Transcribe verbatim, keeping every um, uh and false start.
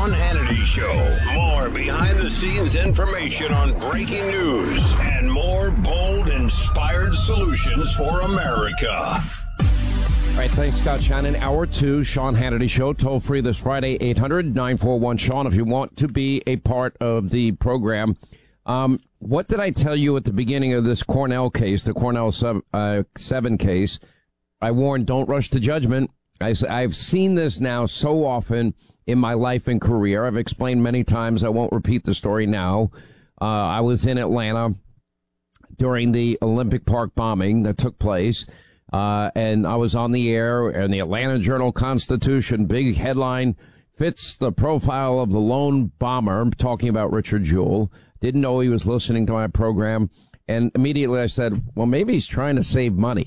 Sean Hannity Show. More behind-the-scenes information on breaking news and more bold, inspired solutions for America. All right, thanks, Scott Shannon. Hour two, Sean Hannity Show. Toll free this Friday, eight hundred nine four one Sean, if you want to be a part of the program. Um, what did I tell you at the beginning of this Cornell case, the Cornell seven, uh, seven case? I warned, don't rush to judgment. I, I've seen this now so often in my life and career. I've explained many times. I won't repeat the story now. Uh, I was in Atlanta during the Olympic Park bombing that took place. Uh, and I was on the air, and the Atlanta Journal-Constitution, big headline, fits the profile of the lone bomber. I'm talking about Richard Jewell. Didn't know he was listening to my program. And immediately I said, well, maybe he's trying to save money.